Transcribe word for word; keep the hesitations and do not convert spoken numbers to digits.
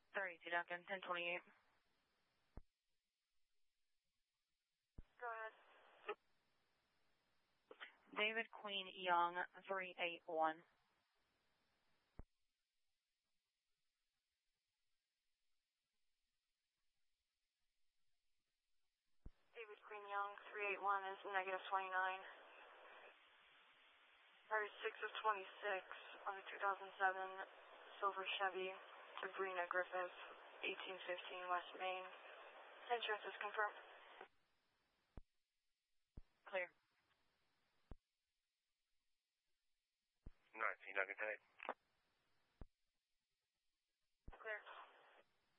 thirty-two Duncan, ten twenty-eight. Go ahead. David Queen Young, three eight one. David Queen Young, three eight one is negative twenty-nine. Heard six of twenty-six on a two thousand seven silver Chevy Sabrina Griffith, eighteen fifteen West Main. Insurance is confirmed. Clear. nineteen Duncan ten eight.